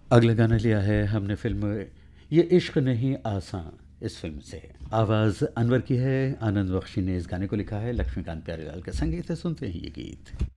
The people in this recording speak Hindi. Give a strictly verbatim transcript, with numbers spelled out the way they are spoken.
अगला गाना लिया है हमने फिल्म ये इश्क नहीं आसां, इस फिल्म से। आवाज़ अनवर की है, आनंद बख्शी ने इस गाने को लिखा है, लक्ष्मीकांत प्यारेलाल का संगीत है। सुनते हैं ये गीत।